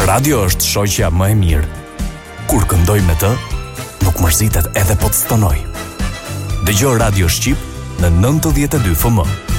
Radio është shoqja më e mirë. Kur këndoj me të, nuk mërzitet edhe po të stanoj. Dëgjoj Radio Shqip në 92 FM.